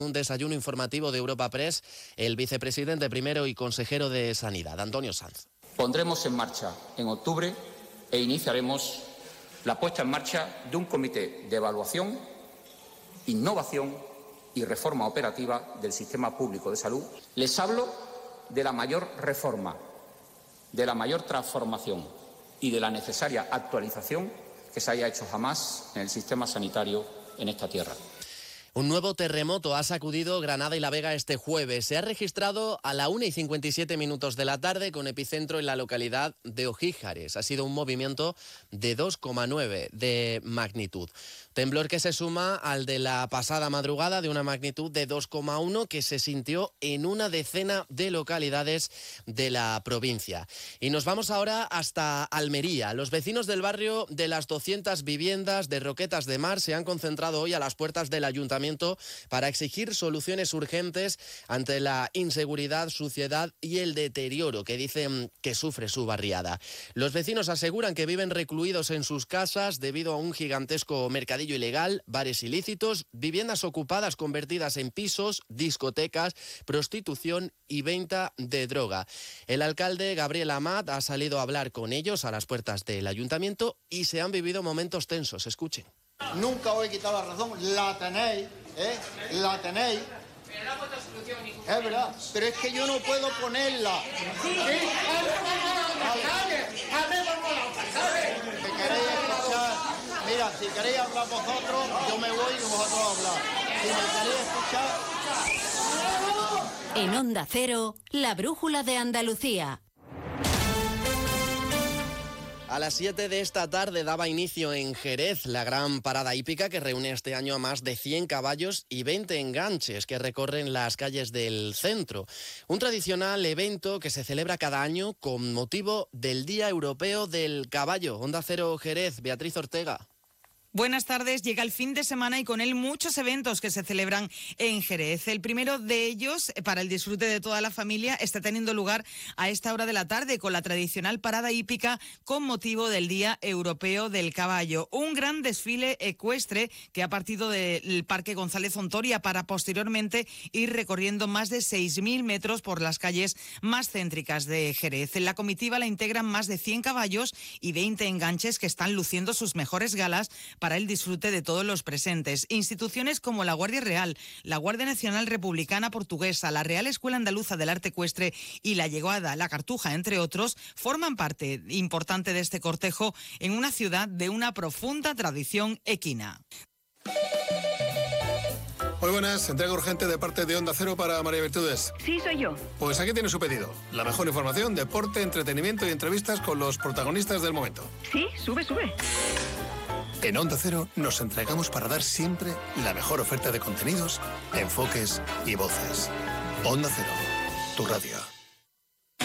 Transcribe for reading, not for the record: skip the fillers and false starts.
Un desayuno informativo de Europa Press, el vicepresidente primero y consejero de Sanidad, Antonio Sanz. Pondremos en marcha en octubre e iniciaremos la puesta en marcha de un comité de evaluación, innovación y reforma operativa del sistema público de salud. Les hablo de la mayor reforma, de la mayor transformación y de la necesaria actualización que se haya hecho jamás en el sistema sanitario en esta tierra. Un nuevo terremoto ha sacudido Granada y La Vega este jueves. Se ha registrado a la 1:57 de la tarde con epicentro en la localidad de Ojíjares. Ha sido un movimiento de 2,9 de magnitud. Temblor que se suma al de la pasada madrugada de una magnitud de 2,1 que se sintió en una decena de localidades de la provincia. Y nos vamos ahora hasta Almería. Los vecinos del barrio de las 200 viviendas de Roquetas de Mar se han concentrado hoy a las puertas del ayuntamiento para exigir soluciones urgentes ante la inseguridad, suciedad y el deterioro que dicen que sufre su barriada. Los vecinos aseguran que viven recluidos en sus casas debido a un gigantesco mercadillo ilegal, bares ilícitos, viviendas ocupadas convertidas en pisos, discotecas, prostitución y venta de droga. El alcalde Gabriel Amat ha salido a hablar con ellos a las puertas del ayuntamiento y se han vivido momentos tensos. Escuchen. Nunca os he quitado la razón, la tenéis, la tenéis. Pero no ha puesto solución ninguna. Es verdad, pero es que yo no puedo ponerla. Sí, Si queréis escuchar, mira, si queréis hablar vosotros, yo me voy y vosotros hablar. Si me queréis escuchar... En Onda Cero, la brújula de Andalucía. A las 7 de esta tarde daba inicio en Jerez la gran parada hípica que reúne este año a más de 100 caballos y 20 enganches que recorren las calles del centro. Un tradicional evento que se celebra cada año con motivo del Día Europeo del Caballo. Onda Cero Jerez, Beatriz Ortega. Buenas tardes. Llega el fin de semana y con él muchos eventos que se celebran en Jerez. El primero de ellos, para el disfrute de toda la familia, está teniendo lugar a esta hora de la tarde con la tradicional parada hípica con motivo del Día Europeo del Caballo. Un gran desfile ecuestre que ha partido del Parque González Ontoria para posteriormente ir recorriendo más de 6.000 metros por las calles más céntricas de Jerez. En la comitiva la integran más de 100 caballos y 20 enganches que están luciendo sus mejores galas para el disfrute de todos los presentes. Instituciones como la Guardia Real, la Guardia Nacional Republicana Portuguesa, la Real Escuela Andaluza del Arte Ecuestre y la Yeguada, la Cartuja, entre otros, forman parte importante de este cortejo en una ciudad de una profunda tradición equina. Muy buenas, entrega urgente de parte de Onda Cero para María Virtudes. Sí, soy yo. Pues aquí tiene su pedido. La mejor información, deporte, entretenimiento y entrevistas con los protagonistas del momento. Sí, sube. En Onda Cero nos entregamos para dar siempre la mejor oferta de contenidos, enfoques y voces. Onda Cero, tu radio.